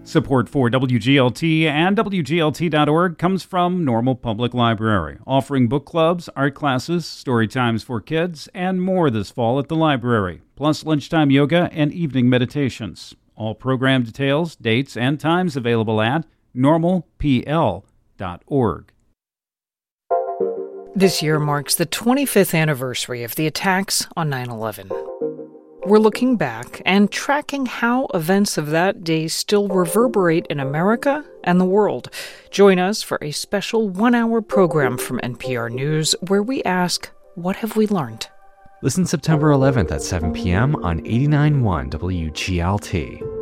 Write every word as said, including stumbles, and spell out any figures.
Support for W G L T and W G L T dot org comes from Normal Public Library, offering book clubs, art classes, story times for kids, and more this fall at the library, plus lunchtime yoga and evening meditations. All program details, dates, and times available at normal p l dot org. This year marks the twenty-fifth anniversary of the attacks on nine eleven. We're looking back and tracking how events of that day still reverberate in America and the world. Join us for a special one-hour program from N P R News where we ask, what have we learned? Listen September eleventh at seven p.m. on eighty-nine point one W G L T.